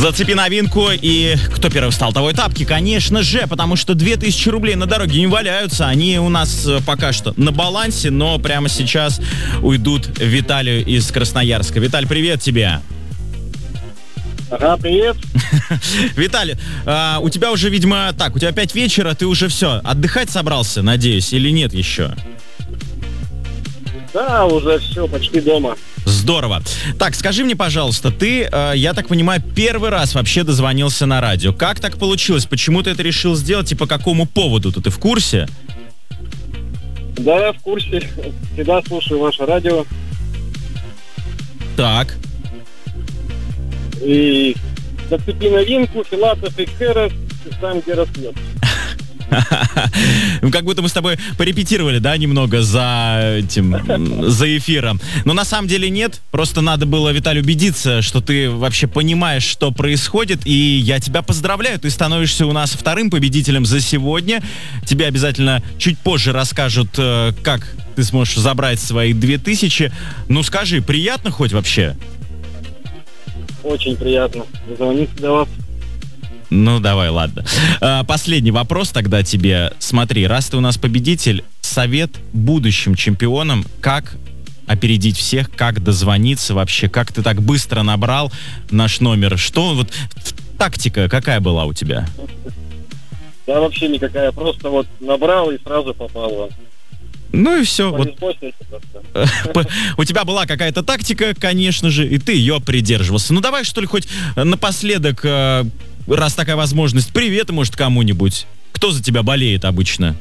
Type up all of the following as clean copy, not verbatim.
Зацепи новинку, и кто первый встал, того и тапки, конечно же, потому что 2000 рублей на дороге не валяются, они у нас пока что на балансе, но прямо сейчас уйдут Виталию из Красноярска. Виталь, привет тебе! Ага, привет. Виталий, у тебя уже, видимо, у тебя 5 вечера, ты уже все, отдыхать собрался, надеюсь, или нет еще? Да, уже все, почти дома. Здорово. Так, скажи мне, пожалуйста, ты, я так понимаю, первый раз вообще дозвонился на радио. Как так получилось? Почему ты это решил сделать и по какому поводу? Ты в курсе? Да, я в курсе. Всегда слушаю ваше радио. Так. И зацепи новинку, Филатов и Кэрос, там, где рассвет. Ну, как будто мы с тобой порепетировали, да, немного за эфиром. Но на самом деле нет. Просто надо было, Виталий, убедиться, что ты вообще понимаешь, что происходит. И я тебя поздравляю. Ты становишься у нас вторым победителем за сегодня. Тебе обязательно чуть позже расскажут, как ты сможешь забрать свои 2000. Ну, скажи, приятно хоть вообще? Очень приятно. Дозвониться до вас. Ну, давай, ладно. Последний вопрос тогда тебе. Смотри, раз ты у нас победитель, совет будущим чемпионам, как опередить всех, как дозвониться вообще, как ты так быстро набрал наш номер? Что вот тактика какая была у тебя? Да, вообще никакая. Просто вот набрал и сразу попал. Ну и все. Вот. У тебя была какая-то тактика, конечно же, и ты ее придерживался. Ну давай, что ли, хоть напоследок, раз такая возможность, привет, может, кому-нибудь. Кто за тебя болеет обычно?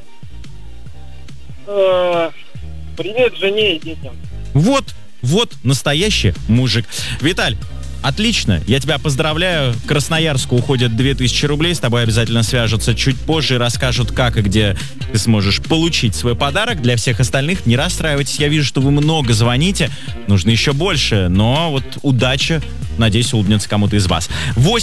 Привет жене и детям. Вот, настоящий мужик. Виталь, отлично, я тебя поздравляю. В Красноярску уходят 2000 рублей. С тобой обязательно свяжутся чуть позже и расскажут, как и где ты сможешь получить свой подарок. Для всех остальных не расстраивайтесь. Я вижу, что вы много звоните. Нужно еще больше. Но вот удача, надеюсь, улыбнется кому-то из вас.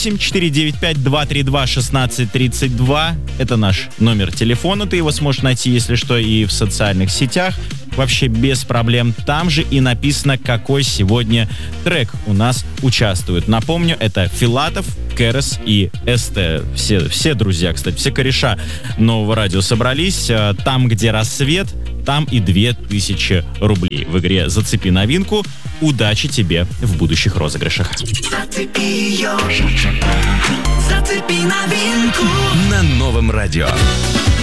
8-495-232-1632. Это наш номер телефона. Ты его сможешь найти, если что, и в социальных сетях. Вообще без проблем. Там же и написано, какой сегодня трек у нас участвует. Напомню, это Филатов, Кэрос и СТ. Все друзья, кстати, все кореша нового радио собрались. Там, где рассвет, там и 2000 рублей. В игре «Зацепи новинку». Удачи тебе в будущих розыгрышах. Зацепи ее, зацепи новинку на новом радио.